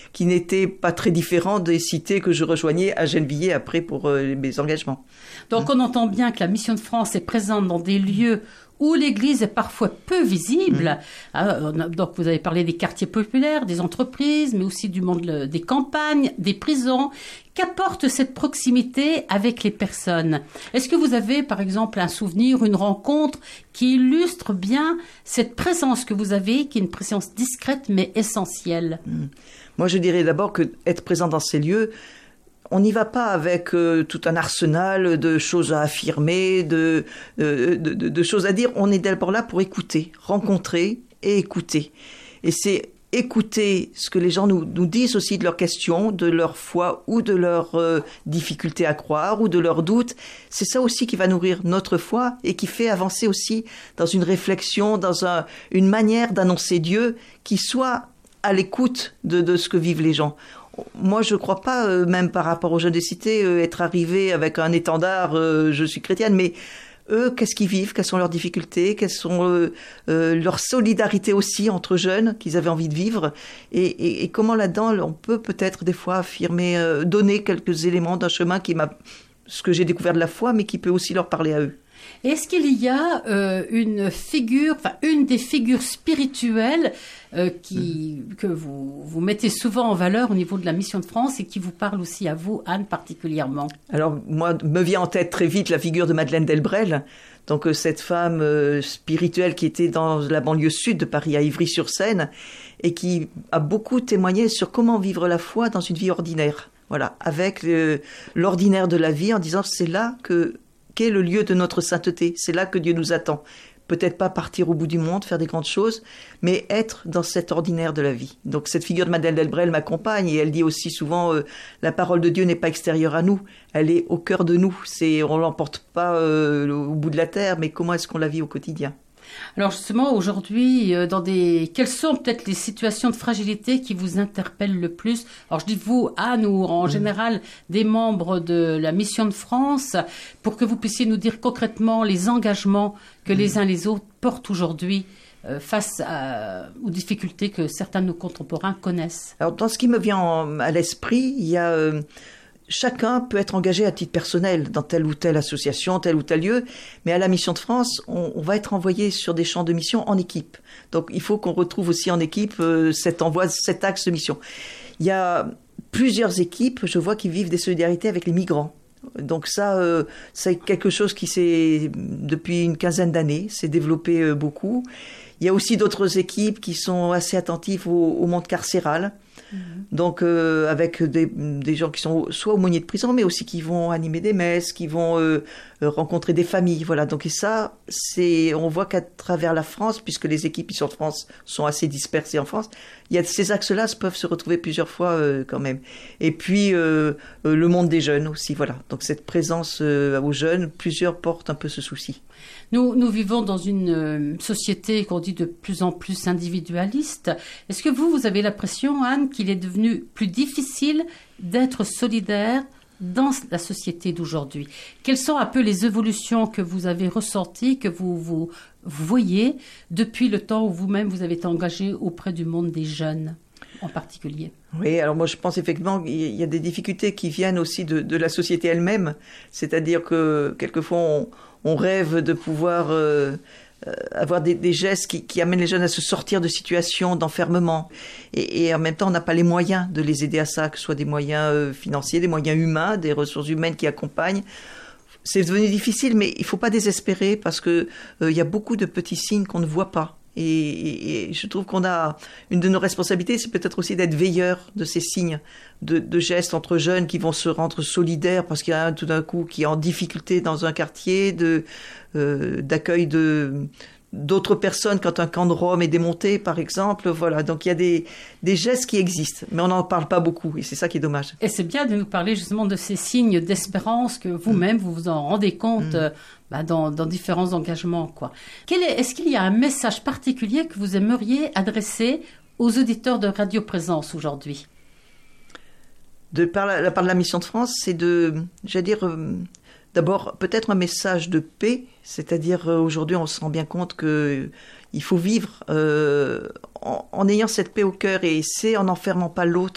qui n'étaient pas très différents des cités que je rejoignais à Gennevilliers après pour mes engagements. Donc on entend bien que la Mission de France est présente dans des lieux où l'Église est parfois peu visible. Donc vous avez parlé des quartiers populaires, des entreprises, mais aussi du monde des campagnes, des prisons. Qu'apporte cette proximité avec les personnes? Est-ce que vous avez, par exemple, un souvenir, une rencontre qui illustre bien cette présence que vous avez, qui est une présence discrète mais essentielle? Moi, je dirais d'abord que être présent dans ces lieux, on n'y va pas avec tout un arsenal de choses à affirmer, de choses à dire. On est d'abord là pour écouter, rencontrer et écouter. Et c'est écouter ce que les gens nous disent aussi de leurs questions, de leur foi ou de leurs difficultés à croire ou de leurs doutes. C'est ça aussi qui va nourrir notre foi et qui fait avancer aussi dans une réflexion, dans une manière d'annoncer Dieu qui soit à l'écoute de ce que vivent les gens. Moi, je ne crois pas, même par rapport aux jeunes des cités, être arrivé avec un étendard, je suis chrétienne, mais eux, qu'est-ce qu'ils vivent? Quelles sont leurs difficultés? Quelles sont leur solidarité aussi entre jeunes qu'ils avaient envie de vivre? Et comment là-dedans, on peut peut-être des fois affirmer, donner quelques éléments d'un chemin ce que j'ai découvert de la foi, mais qui peut aussi leur parler à eux. Est-ce qu'il y a une des figures spirituelles que vous mettez souvent en valeur au niveau de la Mission de France et qui vous parle aussi à vous, Anne, particulièrement? Alors, moi, me vient en tête très vite la figure de Madeleine Delbrel. Donc, cette femme spirituelle qui était dans la banlieue sud de Paris, à Ivry-sur-Seine, et qui a beaucoup témoigné sur comment vivre la foi dans une vie ordinaire. Voilà, avec l'ordinaire de la vie, en disant c'est là qu'est le lieu de notre sainteté. C'est là que Dieu nous attend. Peut-être pas partir au bout du monde, faire des grandes choses, mais être dans cet ordinaire de la vie. Donc cette figure de Madeleine Delbrel m'accompagne et elle dit aussi souvent la parole de Dieu n'est pas extérieure à nous, elle est au cœur de nous. On l'emporte pas au bout de la terre, mais comment est-ce qu'on la vit au quotidien? Alors justement, aujourd'hui, quelles sont peut-être les situations de fragilité qui vous interpellent le plus? Alors je dis vous, Anne, ou en général des membres de la Mission de France, pour que vous puissiez nous dire concrètement les engagements que les uns les autres portent aujourd'hui face aux difficultés que certains de nos contemporains connaissent. Alors dans ce qui me vient à l'esprit, il y a... Chacun peut être engagé à titre personnel dans telle ou telle association, tel ou tel lieu, mais à la Mission de France, on va être envoyé sur des champs de mission en équipe. Donc il faut qu'on retrouve aussi en équipe cet axe de mission. Il y a plusieurs équipes, je vois, qui vivent des solidarités avec les migrants. Donc ça, c'est quelque chose qui s'est, depuis une quinzaine d'années, s'est développé beaucoup. Il y a aussi d'autres équipes qui sont assez attentives au monde carcéral. Donc avec des gens qui sont soit aumôniers de prison, mais aussi qui vont animer des messes, qui vont rencontrer des familles, voilà. Donc et ça, on voit qu'à travers la France, puisque les équipes Mission de France sont assez dispersées en France, il y a ces axes-là peuvent se retrouver plusieurs fois quand même. Et puis le monde des jeunes aussi, voilà. Donc cette présence aux jeunes, plusieurs portent un peu ce souci. Nous vivons dans une société qu'on dit de plus en plus individualiste. Est-ce que vous avez l'impression, Anne, qu'il est devenu plus difficile d'être solidaire dans la société d'aujourd'hui? Quelles sont un peu les évolutions que vous avez ressenties, que vous voyez depuis le temps où vous-même vous avez été engagé auprès du monde des jeunes en particulier? Oui, alors moi je pense effectivement qu'il y a des difficultés qui viennent aussi de la société elle-même. C'est-à-dire que quelquefois on rêve de pouvoir avoir des gestes qui amènent les jeunes à se sortir de situations d'enfermement. Et en même temps, on n'a pas les moyens de les aider à ça, que ce soit des moyens financiers, des moyens humains, des ressources humaines qui accompagnent. C'est devenu difficile, mais il ne faut pas désespérer parce que il y a beaucoup de petits signes qu'on ne voit pas. Et je trouve qu'on a une de nos responsabilités, c'est peut-être aussi d'être veilleur de ces signes de gestes entre jeunes qui vont se rendre solidaires parce qu'il y a un tout d'un coup qui est en difficulté dans un quartier, d'accueil d'autres personnes quand un camp de Rome est démonté, par exemple. Voilà, donc il y a des gestes qui existent, mais on n'en parle pas beaucoup et c'est ça qui est dommage. Et c'est bien de nous parler justement de ces signes d'espérance que vous-même vous vous en rendez compte dans différents engagements, quoi. Est-ce qu'il y a un message particulier que vous aimeriez adresser aux auditeurs de Radio Présence aujourd'hui? Par la Mission de France, c'est d'abord peut-être un message de paix, c'est-à-dire aujourd'hui on se rend bien compte qu'il faut vivre en ayant cette paix au cœur et c'est en n'enfermant pas l'autre